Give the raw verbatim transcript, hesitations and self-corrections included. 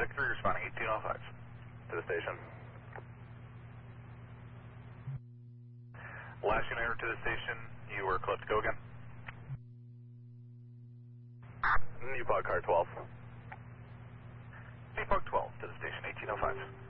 Medic three responding eighteen oh five to the station. Last unit to the station, you were close to go again. New Pog car twelve. New Pog twelve to the station, eighteen oh five.